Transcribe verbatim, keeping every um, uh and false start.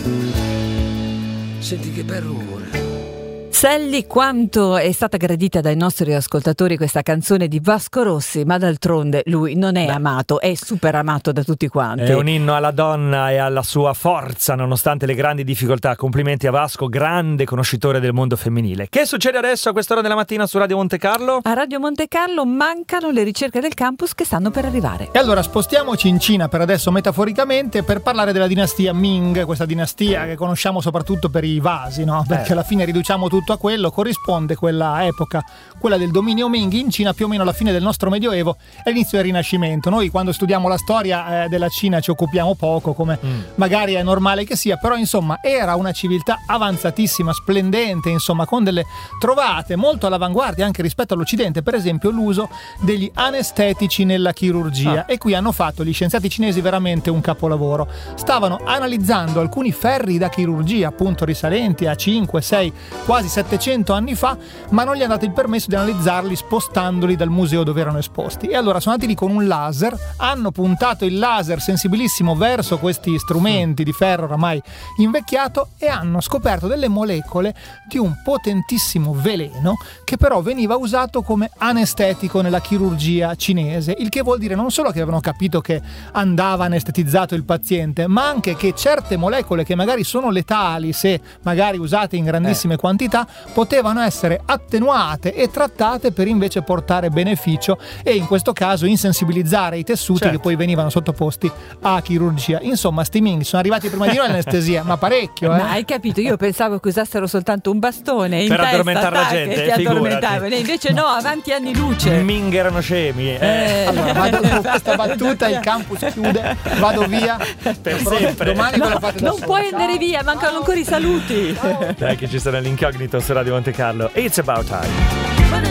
Senti che bel rumore. Sally, quanto è stata gradita dai nostri ascoltatori questa canzone di Vasco Rossi, ma d'altronde lui non è Beh. amato, è super amato da tutti quanti. È un inno alla donna e alla sua forza nonostante le grandi difficoltà. Complimenti a Vasco, grande conoscitore del mondo femminile. Che succede adesso a quest'ora della mattina su Radio Monte Carlo? A Radio Monte Carlo mancano le ricerche del campus che stanno per arrivare. E allora spostiamoci in Cina per adesso metaforicamente per parlare della dinastia Ming, questa dinastia che conosciamo soprattutto per i vasi, no? Perché eh. alla fine riduciamo tutto a quello. Corrisponde quella epoca, quella del dominio Ming in Cina, più o meno alla fine del nostro Medioevo e l'inizio del Rinascimento. Noi quando studiamo la storia eh, della Cina ci occupiamo poco, come mm. magari è normale che sia, però insomma era una civiltà avanzatissima, splendente, insomma, con delle trovate molto all'avanguardia anche rispetto all'Occidente, per esempio l'uso degli anestetici nella chirurgia. Ah. E qui hanno fatto gli scienziati cinesi veramente un capolavoro. Stavano analizzando alcuni ferri da chirurgia, appunto risalenti a cinque, sei, quasi settecento anni fa, ma non gli è dato il permesso di analizzarli spostandoli dal museo dove erano esposti. E allora sono andati lì con un laser, hanno puntato il laser sensibilissimo verso questi strumenti di ferro oramai invecchiato e hanno scoperto delle molecole di un potentissimo veleno che però veniva usato come anestetico nella chirurgia cinese, il che vuol dire non solo che avevano capito che andava anestetizzato il paziente, ma anche che certe molecole che magari sono letali se magari usate in grandissime eh. quantità potevano essere attenuate e trattate per invece portare beneficio e in questo caso insensibilizzare i tessuti certo. che poi venivano sottoposti a chirurgia. Insomma, sti Ming sono arrivati prima di noi all'anestesia, ma parecchio. Eh? Ma hai capito? Io pensavo che usassero soltanto un bastone in per testa, addormentare la gente, che ti addormentavano. E invece no, avanti anni luce. Ming erano scemi. Eh. Eh. Allora, vado con questa battuta, il campus chiude, vado via per sempre. Domani no, ve la fate da non sola. puoi andare via, mancano ancora i saluti. Dai che ci sono all'incognito su Radio Monte Carlo. It's about time.